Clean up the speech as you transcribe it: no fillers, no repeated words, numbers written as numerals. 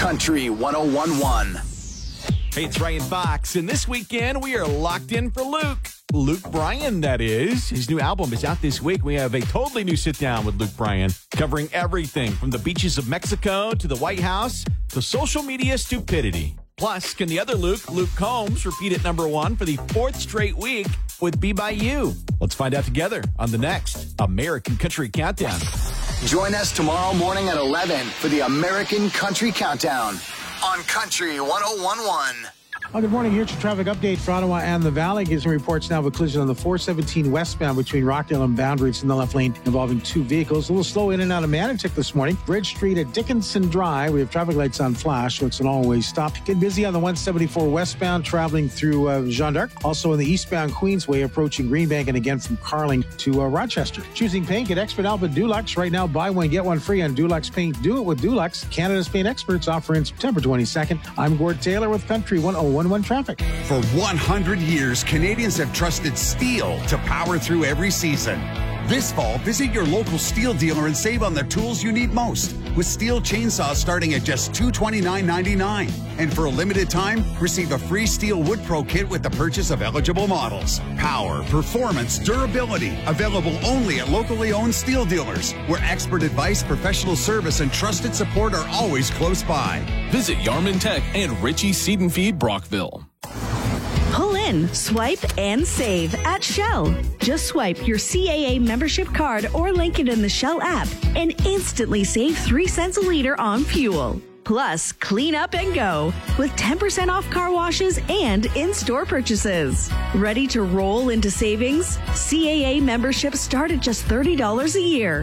Country 101.1. Hey, it's Ryan Fox, and this weekend we are locked in for Luke Bryan, that is. His new album is out this week. We have a totally new sit-down with Luke Bryan, covering everything from the beaches of Mexico to the White House to social media stupidity. Plus, can the other Luke Combs, repeat at number one for the fourth straight week with Be By You? Let's find out together on the next American Country Countdown. Join us tomorrow morning at 11 for the American Country Countdown on Country 101.1. Well, good morning. Here's your traffic update for Ottawa and the Valley. Gives me reports now of a collision on the 417 westbound between Rockdale and Boundary. It's in the left lane involving two vehicles. A little slow in and out of Manotick this morning. Bridge Street at Dickinson Drive. We have traffic lights on flash, so it's an all-way stop. Getting busy on the 174 westbound traveling through Jeanne d'Arc. Also in the eastbound Queensway approaching Greenbank and again from Carling to Rochester. Choosing paint at Expert Alpha Dulux. Right now, buy one, get one free on Dulux paint. Do it with Dulux. Canada's paint experts offering September 22nd. I'm Gord Taylor with Country 101.1 traffic. For 100 years, Canadians have trusted steel to power through every season. This fall, visit your local steel dealer and save on the tools you need most, with steel chainsaws starting at just $229.99. And for a limited time, receive a free Steel Wood Pro kit with the purchase of eligible models. Power, performance, durability, available only at locally owned steel dealers, where expert advice, professional service, and trusted support are always close by. Visit Yarman Tech and Richie Seed and Feed Brockville. Pull in, swipe, and save at Shell. Just swipe your CAA membership card or link it in the Shell app and instantly save 3 cents a liter on fuel. Plus, clean up and go with 10% off car washes and in-store purchases. Ready to roll into savings? CAA memberships start at just $30 a year.